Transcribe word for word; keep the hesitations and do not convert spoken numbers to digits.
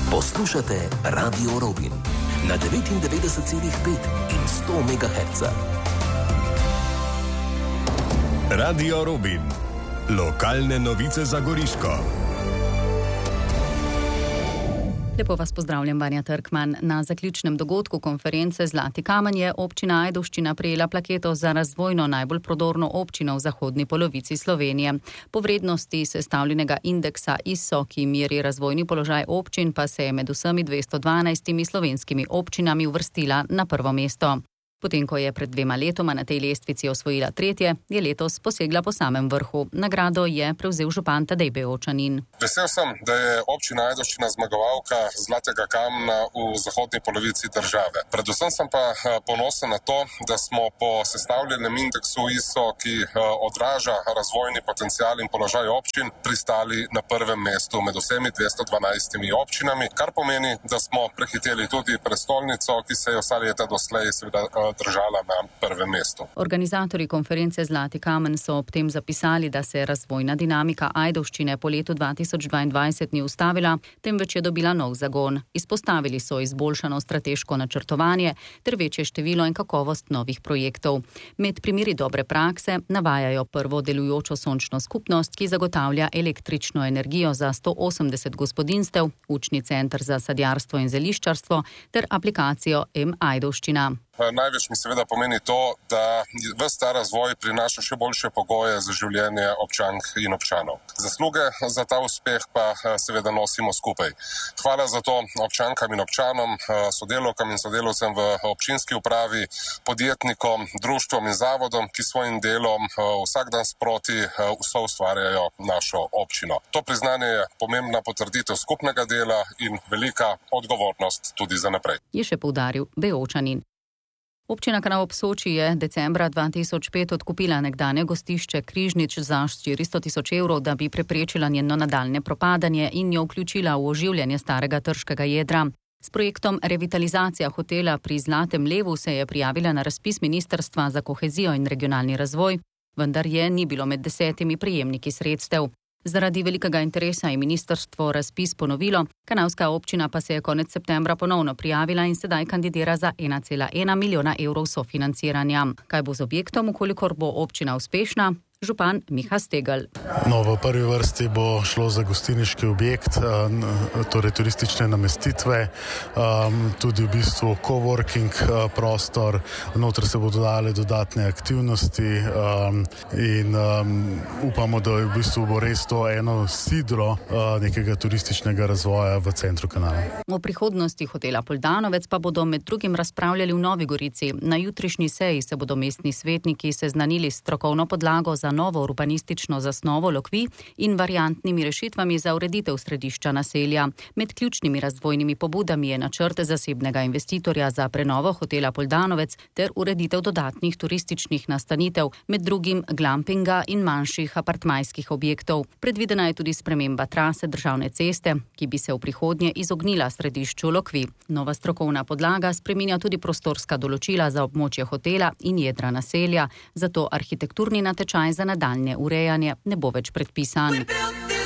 Poslušate Radio Robin na devetindevetdeset celih pet in sto megahertz. Radio Robin. Lokalne novice za Goriško. Lepo vas pozdravljam, Vanja Trkman. Na zaključnem dogodku konference Zlati kamen je občina Ajdovščina prejela plaketo za razvojno najbolj prodorno občino v zahodni polovici Slovenije. Po vrednosti sestavljenega indeksa I S O, ki meri razvojni položaj občin, pa se je med vsemi dvesto dvanajstimi slovenskimi občinami uvrstila na prvo mesto. Potem, ko je pred dvema letoma na tej lestvici osvojila tretje, je letos posegla po samem vrhu. Nagrado je prevzel župan Tadej Beočanin. Vesel sem, da je občina Ajdovščina zmagovalka Zlatega kamna v zahodni polovici države. Predvsem sem pa ponosen na to, da smo po sestavljenem indeksu I S O, ki odraža razvojni potencial in položaj občin, pristali na prvem mestu med vsemi dvesto dvanajstimi občinami, kar pomeni, da smo prehiteli tudi prestolnico, ki se je vsa leta doslej seveda držala na prvem mestu. Organizatorji konference Zlati kamen so ob tem zapisali, da se razvojna dinamika Ajdovščine po letu dva tisoč dvaindvajset ni ustavila, temveč je dobila nov zagon. Izpostavili so izboljšano strateško načrtovanje ter večje število in kakovost novih projektov. Med primeri dobre prakse navajajo prvo delujočo sončno skupnost, ki zagotavlja električno energijo za sto osemdeset gospodinjstev, učni center za sadjarstvo in zeliščarstvo ter aplikacijo M-Ajdovščina. Največ mi seveda pomeni to, da ves ta razvoj prinaša še boljše pogoje za življenje občank in občanov. Zasluge za ta uspeh pa seveda nosimo skupaj. Hvala za to občankam in občanom, sodelavkam in sodelavcem v občinski upravi, podjetnikom, društvom in zavodom, ki svojim delom vsak dan sproti vso ustvarjajo našo občino. To priznanje je pomembna potrditev skupnega dela in velika odgovornost tudi za naprej. Je še poudaril Beočanin. Občina Kanal ob Soči je decembra dva tisoč pet odkupila nekdanje gostišče Križnič za štiristo tisoč evrov, da bi preprečila njeno nadaljnje propadanje in jo vključila v oživljanje starega trškega jedra. S projektom revitalizacija hotela pri Zlatem levu se je prijavila na razpis Ministrstva za kohezijo in regionalni razvoj, vendar je ni bilo med desetimi prejemniki sredstev. Zaradi velikega interesa je ministrstvo razpis ponovilo, kanalska občina pa se je konec septembra ponovno prijavila in sedaj kandidira za ena cela ena milijona evrov sofinanciranja. Kaj bo z objektom, ukolikor bo občina uspešna? Župan Miha Stegl. No, v prvi vrsti bo šlo za gostilniški objekt, torej turistične namestitve, tudi v bistvu coworking prostor, noter se bodo dodale dodatne aktivnosti in upamo, da v bistvu bo res to eno sidro nekega turističnega razvoja v centru Kanala. O prihodnosti hotela Poldanovec pa bodo med drugim razpravljali v Novi Gorici. Na jutrišnji seji se bodo mestni svetniki seznanili s strokovno podlago za novo urbanistično zasnovo lokvi in variantnimi rešitvami za ureditev središča naselja. Med ključnimi razvojnimi pobudami je načrt zasebnega investitorja za prenovo hotela Poldanovec ter ureditev dodatnih turističnih nastanitev, med drugim glampinga in manjših apartmajskih objektov. Predvidena je tudi sprememba trase državne ceste, ki bi se v prihodnje izognila središču lokvi. Nova strokovna podlaga spreminja tudi prostorska določila za območje hotela in jedra naselja, zato arhitekturni natečaj za nadaljnje urejanje ne bo več predpisan.